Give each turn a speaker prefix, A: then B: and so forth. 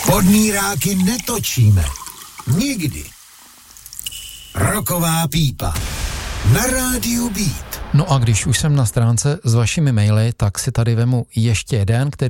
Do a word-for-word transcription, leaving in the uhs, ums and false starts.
A: Podmíráky netočíme. Nikdy. Roková pípa. Na rádiu Beat.
B: No a když už jsem na stránce s vašimi maily, tak si tady vemu ještě jeden, který